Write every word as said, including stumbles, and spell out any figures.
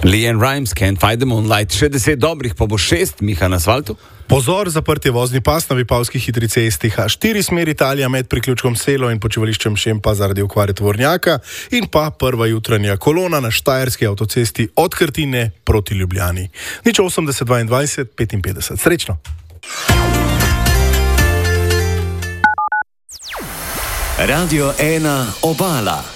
Leanne Rimes, Can't Fight the Moonlight, še deset dobrih, pa bo šest, Miha na asfaltu. Pozor, zaprt je vozni pas na Vipavski hitri cesti H štiri smer Italija med priključkom Selo in počivališčem Šempa zaradi okvare tovornjaka in pa prva jutranja kolona na Štajerski avtocesti od Krtine proti Ljubljani. Nič osemdeset dvaindvajset petinpetdeset. Srečno! Radio ena Obala.